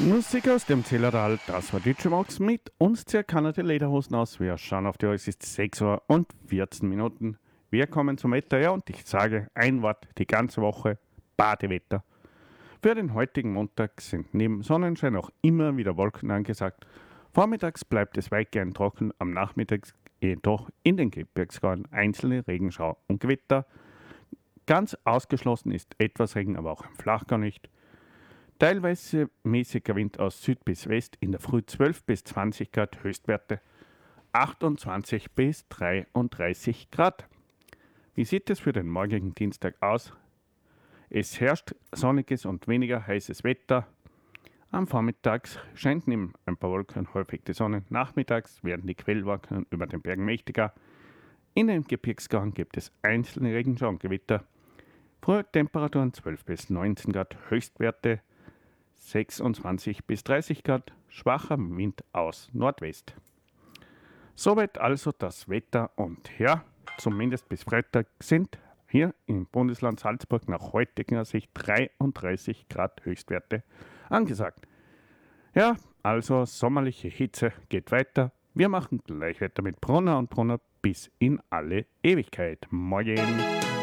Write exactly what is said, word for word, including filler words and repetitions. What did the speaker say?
Musik aus dem Zillertal, das war D J Max mit uns circa die Lederhosen aus. Wir schauen auf die Uhr, es ist sechs Uhr und vierzehn Minuten. Wir kommen zum Wetter, ja, und ich sage ein Wort die ganze Woche: Badewetter. Für den heutigen Montag sind neben Sonnenschein auch immer wieder Wolken angesagt. Vormittags bleibt es weitgehend trocken, am Nachmittag jedoch in den Gebirgsgäuen einzelne Regenschauer und Gewitter. Ganz ausgeschlossen ist etwas Regen, aber auch im Flachgau nicht. Teilweise mäßiger Wind aus Süd bis West, in der Früh zwölf bis zwanzig Grad, Höchstwerte achtundzwanzig bis dreiunddreißig Grad. Wie sieht es für den morgigen Dienstag aus? Es herrscht sonniges und weniger heißes Wetter. Am Vormittag scheint neben ein paar Wolken häufig die Sonne. Nachmittags werden die Quellwolken über den Bergen mächtiger. In den Gebirgsgäuen gibt es einzelne Regenschauer und Gewitter. Frühe Temperaturen zwölf bis neunzehn Grad, Höchstwerte sechsundzwanzig bis dreißig Grad, schwacher Wind aus Nordwest. Soweit also das Wetter, und ja, zumindest bis Freitag sind hier im Bundesland Salzburg nach heutiger Sicht dreiunddreißig Grad Höchstwerte angesagt. Ja, also sommerliche Hitze geht weiter. Wir machen gleich weiter mit Brunner und Brunner bis in alle Ewigkeit. Morgen!